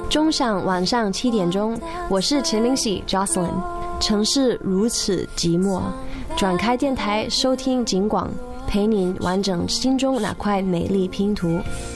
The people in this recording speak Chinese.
钟响晚上7点钟，我是陈明喜 Jocelyn。城市如此寂寞，转开电台收听警广，陪您完整心中那块美丽拼图。